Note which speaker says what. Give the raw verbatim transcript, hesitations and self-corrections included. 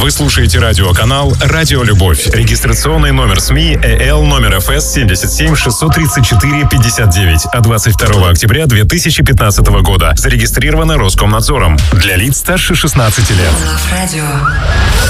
Speaker 1: Вы слушаете радиоканал «Радио Любовь». Регистрационный номер СМИ ЭЛ номер ФС семьдесят семь шестьсот тридцать четыре пятьдесят девять. А двадцать второго октября две тысячи пятнадцатого года зарегистрировано Роскомнадзором. Для лиц старше шестнадцати лет.